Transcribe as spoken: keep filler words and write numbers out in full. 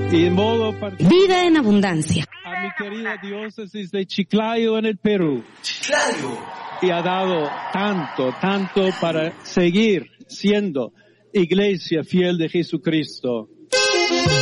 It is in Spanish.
Y de modo particular, Vida en abundancia. a mi querida diócesis de Chiclayo en el Perú. Chiclayo. Y ha dado tanto, tanto para seguir siendo iglesia fiel de Jesucristo.